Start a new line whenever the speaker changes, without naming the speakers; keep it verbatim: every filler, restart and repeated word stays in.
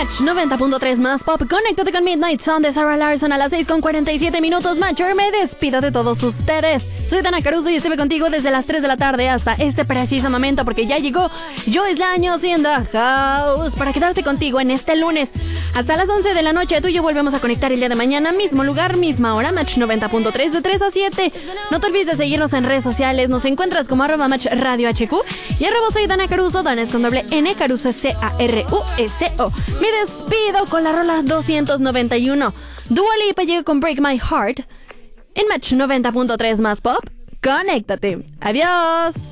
Match noventa punto tres más pop. Conéctate con Midnight Sun de Sarah Larson a las seis con cuarenta y siete minutos. Matcher, me despido de todos ustedes. Soy Dana Caruso y estuve contigo desde las tres de la tarde hasta este preciso momento porque ya llegó Joe Slaños in the house para quedarse contigo en este lunes. Hasta las once de la noche tú y yo volvemos a conectar el día de mañana. Mismo lugar, misma hora. Match noventa punto tres de tres a siete. No te olvides de seguirnos en redes sociales. Nos encuentras como arroba Match Radio H Q y arroba soy Dana Caruso. Dana es con doble N, Caruso C A R U S O. Me despido con la rola doscientos noventa y uno. Dua Lipa llega con Break My Heart en Match noventa punto tres más pop. Conéctate. Adiós.